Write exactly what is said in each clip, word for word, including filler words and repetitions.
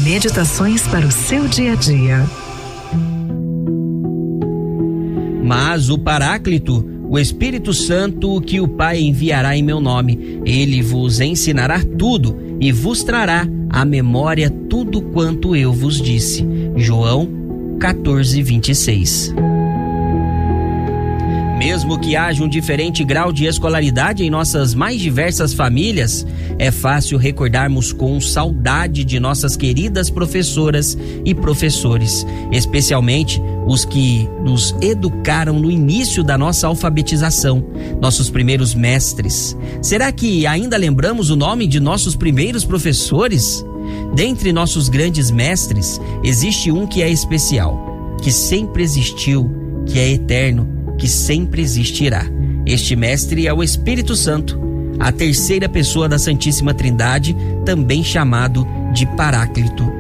Meditações para o seu dia a dia. Mas o Paráclito, o Espírito Santo, que o Pai enviará em meu nome, ele vos ensinará tudo e vos trará à memória tudo quanto eu vos disse. João quatorze, vinte e seis. Mesmo que haja um diferente grau de escolaridade em nossas mais diversas famílias, é fácil recordarmos com saudade de nossas queridas professoras e professores, especialmente os que nos educaram no início da nossa alfabetização, nossos primeiros mestres. Será que ainda lembramos o nome de nossos primeiros professores? Dentre nossos grandes mestres, existe um que é especial, que sempre existiu, que é eterno, que sempre existirá. Este mestre é o Espírito Santo, a terceira pessoa da Santíssima Trindade, também chamado de Paráclito.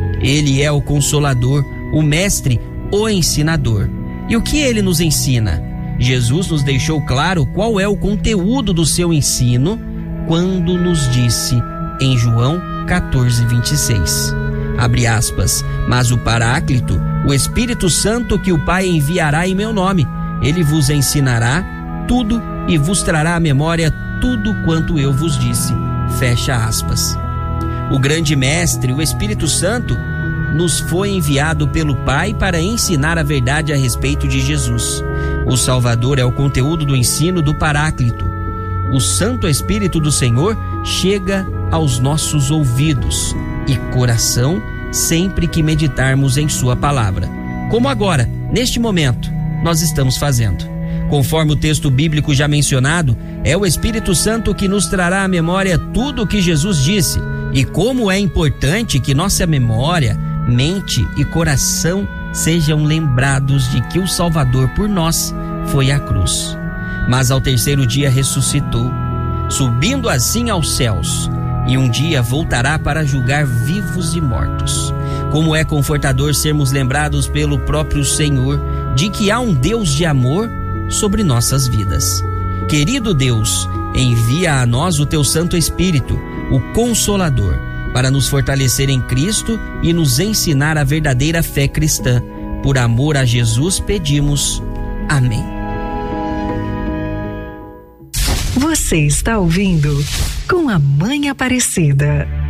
Ele é o Consolador, o Mestre, o Ensinador. E o que ele nos ensina? Jesus nos deixou claro qual é o conteúdo do seu ensino quando nos disse em João quatorze, vinte e seis. Abre aspas, mas o Paráclito, o Espírito Santo que o Pai enviará em meu nome, ele vos ensinará tudo e vos trará à memória tudo quanto eu vos disse. Fecha aspas. O grande mestre, o Espírito Santo, nos foi enviado pelo Pai para ensinar a verdade a respeito de Jesus. O Salvador é o conteúdo do ensino do Paráclito. O Santo Espírito do Senhor chega aos nossos ouvidos e coração sempre que meditarmos em sua palavra. Como agora, neste momento, nós estamos fazendo. Conforme o texto bíblico já mencionado, é o Espírito Santo que nos trará à memória tudo o que Jesus disse. E como é importante que nossa memória, mente e coração sejam lembrados de que o Salvador por nós foi à cruz. Mas ao terceiro dia ressuscitou, subindo assim aos céus, e um dia voltará para julgar vivos e mortos. Como é confortador sermos lembrados pelo próprio Senhor de que há um Deus de amor sobre nossas vidas. Querido Deus, envia a nós o teu Santo Espírito, o Consolador, para nos fortalecer em Cristo e nos ensinar a verdadeira fé cristã. Por amor a Jesus pedimos. Amém. Você está ouvindo Com a Mãe Aparecida.